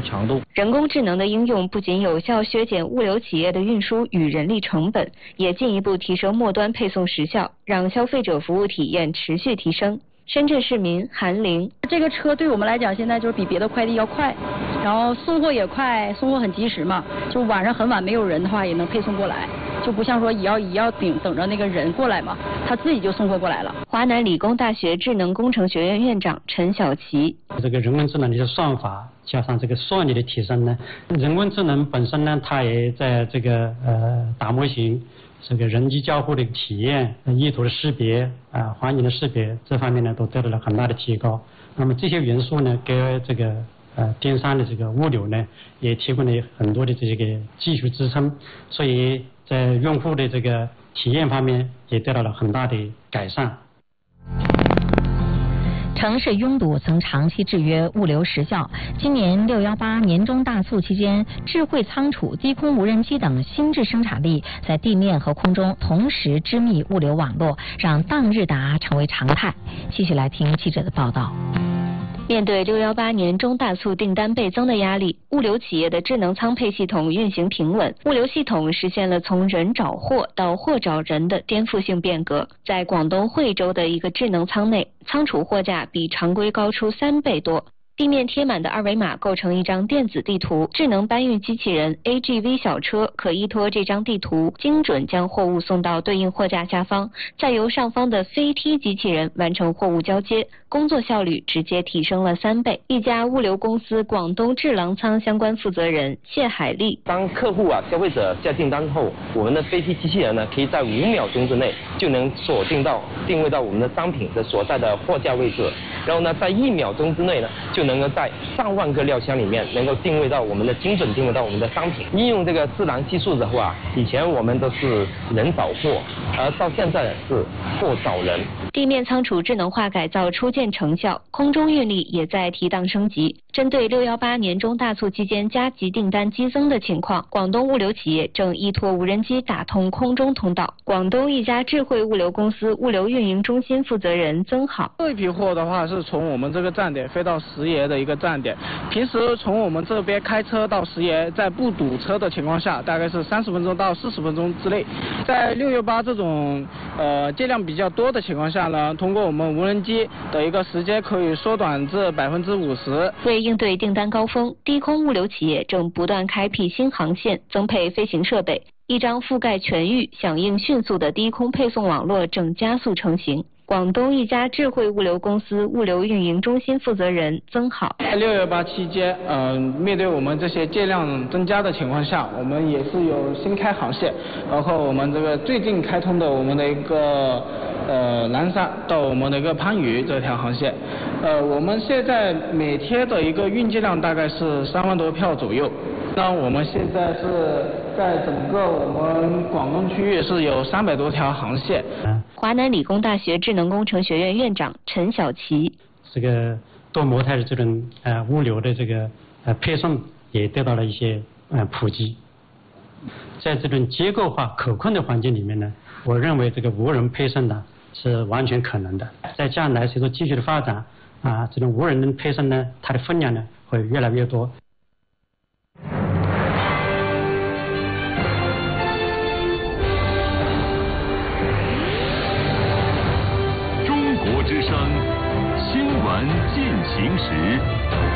强度。 人工智能的应用不仅有效削减物流企业的运输与人力成本，也进一步提升末端配送时效，让消费者服务体验持续提升。深圳市民韩玲， 这个车对我们来讲，现在就是比别的快递要快，然后送货也快，送货很及时嘛，就晚上很晚没有人的话也能配送过来，就不像说也要等着那个人过来嘛，他自己就送货过来了。 华南理工大学智能工程学院院长陈晓琪， 这个人工智能的算法加上这个算力的提升呢，人工智能本身呢，它也在这个大模型。这个人机交互的体验、意图的识别、环境的识别这方面呢，都得到了很大的提高。那么这些元素呢，给这个电商的这个物流呢，也提供了很多的这个技术支撑，所以在用户的这个体验方面也得到了很大的改善。 城市拥堵曾长期制约物流时效。今年618年中大促期间，智慧仓储、低空无人机等新质生产力在地面和空中同时织密物流网络，让当日达成为常态。继续来听记者的报道。 面对618年中大促订单倍增的压力，物流企业的智能仓配系统运行平稳，物流系统实现了从人找货到货找人的颠覆性变革。在广东惠州的一个智能仓内，仓储货架比常规高出3倍多。地面贴满的二维码构成一张电子地图，智能搬运机器人 AGV 小车可依托这张地图，精准将货物送到对应货架下方，再由上方的飞梯机器人完成货物交接，工作效率直接提升了3倍。一家物流公司广东智囊仓相关负责人谢海丽： 当客户消费者下订单后，我们的飞梯机器人呢，可以在5秒钟之内就能定位到我们的商品的所在的货架位置，然后呢，在1秒钟之内呢，就能够在上万个料箱里面能够精准定位到我们的商品。应用这个智能技术的话，以前我们都是人找货，而到现在是货找人。 地面仓储智能化改造初见成效，空中运力也在提档升级。针对618年中大促期间加急订单激增的情况，广东物流企业正依托无人机打通空中通道。广东一家智慧物流公司物流运营中心负责人曾好： 这一批货的话是从我们这个站点飞到石爷的一个站点，平时从我们这边开车到石爷，在不堵车的情况下，大概是30分钟到40分钟之内。在618这种接量比较多的情况下呢，通过我们无人机的一个时间可以缩短至50%。 为应对订单高峰，低空物流企业正不断开辟新航线，增配飞行设备。一张覆盖全域、响应迅速的低空配送网络正加速成型。广东一家智慧物流公司物流运营中心负责人曾好： 在618期间，面对我们这些接量增加的情况下，我们也是有新开航线，包括我们这个最近开通的我们的一个南沙到我们的一个番禺这条航线，我们现在每天的一个运接量大概是3万多票左右。那我们现在是在整个我们广东区域是有300多条航线。 华南理工大学智能工程学院院长陈晓琪： 这个多模态的这种物流的这个配送也得到了一些普及。在这种结构化可控的环境里面呢，我认为这个无人配送呢是完全可能的。在将来随着继续的发展这种无人的配送呢，它的分量呢会越来越多。 中国之声，新闻进行时。